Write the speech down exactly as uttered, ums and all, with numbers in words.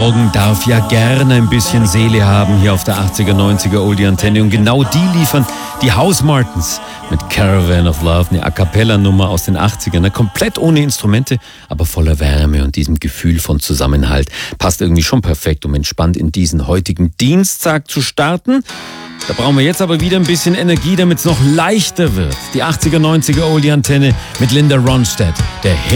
Morgen darf ja gerne ein bisschen Seele haben hier auf der achtziger, neunziger Oldie-Antenne. Und genau die liefern die House Martins mit Caravan of Love, eine A-Cappella-Nummer aus den achtzigern. Ne? Komplett ohne Instrumente, aber voller Wärme und diesem Gefühl von Zusammenhalt. Passt irgendwie schon perfekt, um entspannt in diesen heutigen Dienstag zu starten. Da brauchen wir jetzt aber wieder ein bisschen Energie, damit es noch leichter wird. Die achtziger, neunziger Oldie-Antenne mit Linda Ronstadt. Der